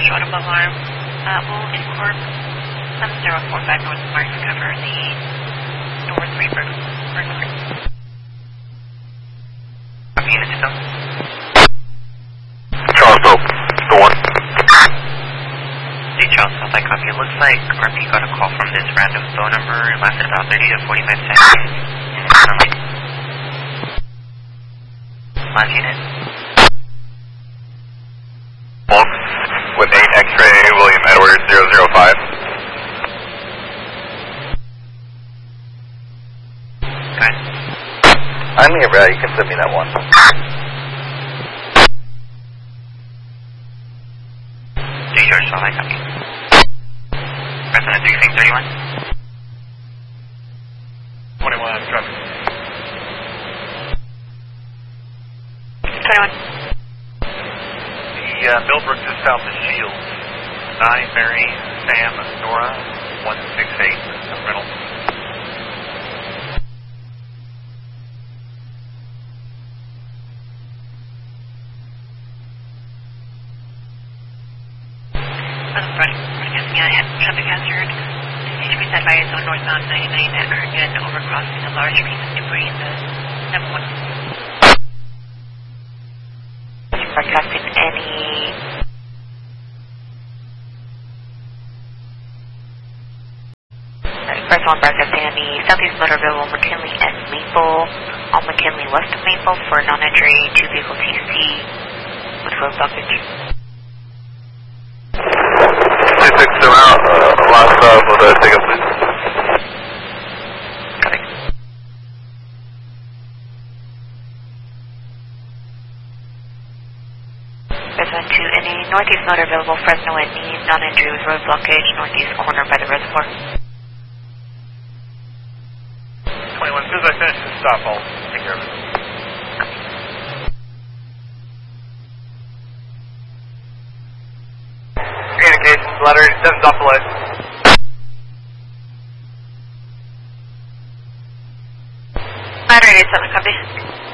short of alarm. Will Incorp 7045 North Marks cover the North Reaper burglary? Unit system. Charles Hope, the one. Hey Charles, South I copy. It looks like RP got a call from this random phone number. It lasted about 30 to 45 seconds. Last unit. With 8 X-ray, William Edwards 005. Good. I'm here, Brad. You can send me that one. George, South I copy. President 3631. 21, traffic. 21. Millbrook to south of Shields. 9 Mary, Sam, Nora, 168, Reynolds. Traffic hazard. Please advise on northbound 99 at Ergen overcrossing a large piece of debris in the 71. Broadcasting any... First one broadcasting any southeast Motorville on McKinley and Maple on McKinley west of Maple for non-entry 2-vehicle TC with road blockage. 26 around, last for the take up, please. Resident 2, any northeast motor available, Fresno and Need, non-entry with road blockage, northeast corner by the reservoir. 21, as soon as I finish this stop, I'll take care of it. Communications, letter 7 off the list. Ladder 87, copy.